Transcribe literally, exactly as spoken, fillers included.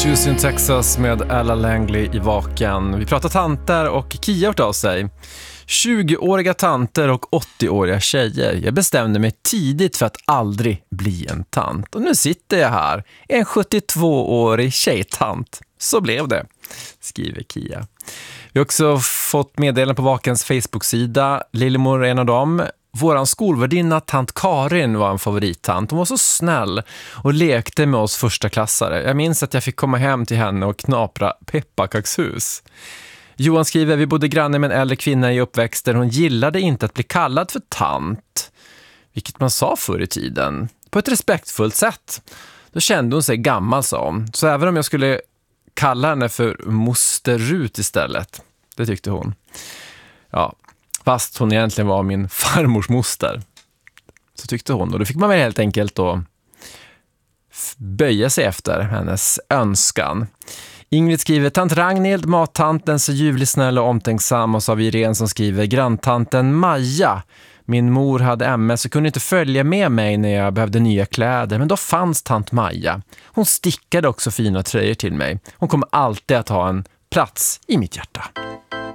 Houston, Texas med Ella Langley i Vaken. Vi pratar tanter och Kia hört av sig. tjugoåriga tanter och åttioåriga tjejer. Jag bestämde mig tidigt för att aldrig bli en tant. Och nu sitter jag här, en sjuttiotvåårig tjejtant. Så blev det, skriver Kia. Vi har också fått meddelanden på Vakens Facebook-sida. Lillemor är en av dem. Våran skolvärdinna tant Karin var en favorittant. Hon var så snäll och lekte med oss första klassare. Jag minns att jag fick komma hem till henne och knapra pepparkakshus. Johan skriver, vi bodde granne med en äldre kvinna i uppväxten. Hon gillade inte att bli kallad för tant, vilket man sa förr i tiden. På ett respektfullt sätt. Då kände hon sig gammal, sa hon. Så även om jag skulle kalla henne för moster Rut istället, det tyckte hon. Ja, fast hon egentligen var min farmors moster. Så tyckte hon. Och då fick man väl helt enkelt då böja sig efter hennes önskan. Ingrid skriver, tant Ragnhild, mattanten, så ljuvlig, snäll och omtänksam. Och så har vi Irene som skriver, granntanten Maja. Min mor hade M S och kunde inte följa med mig när jag behövde nya kläder. Men då fanns tant Maja. Hon stickade också fina tröjor till mig. Hon kommer alltid att ha en plats i mitt hjärta.